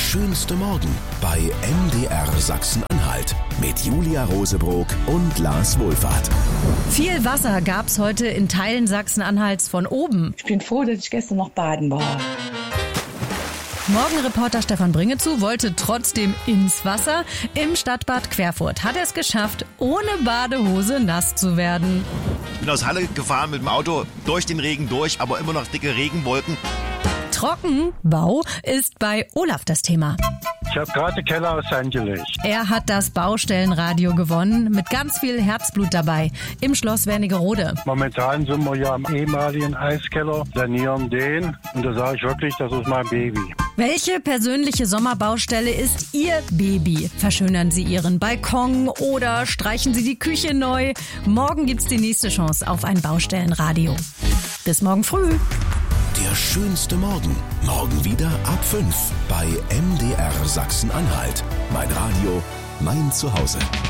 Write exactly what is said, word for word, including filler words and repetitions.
schönste Morgen bei M D R Sachsen-Anhalt mit Julia Rosebrock und Lars Wohlfahrt. Viel Wasser gab's heute in Teilen Sachsen-Anhalts von oben. Ich bin froh, dass ich gestern noch baden war. Morgenreporter Stefan Bringezu wollte trotzdem ins Wasser. Im Stadtbad Querfurt hat er es geschafft, ohne Badehose nass zu werden. Ich bin aus Halle gefahren mit dem Auto durch den Regen durch, aber immer noch dicke Regenwolken. Trockenbau ist bei Olaf das Thema. Ich habe gerade den Keller aus Sand gelegt. Er hat das Baustellenradio gewonnen, mit ganz viel Herzblut dabei, im Schloss Wernigerode. Momentan sind wir ja am ehemaligen Eiskeller, sanieren den und da sage ich wirklich, das ist mein Baby. Welche persönliche Sommerbaustelle ist Ihr Baby? Verschönern Sie Ihren Balkon oder streichen Sie die Küche neu? Morgen gibt's die nächste Chance auf ein Baustellenradio. Bis morgen früh. Der schönste Morgen. Morgen wieder ab fünf bei M D R Sachsen-Anhalt. Mein Radio, mein Zuhause.